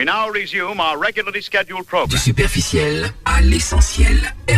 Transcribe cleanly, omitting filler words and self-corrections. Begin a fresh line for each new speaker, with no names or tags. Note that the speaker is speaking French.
We now resume our regularly scheduled program.
Du superficiel à l'essentiel.